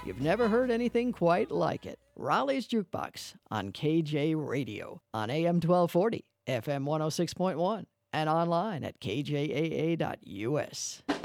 You've never heard anything quite like it. Raleigh's Jukebox on KJ Radio on AM 1240, FM 106.1, and online at kjaa.us.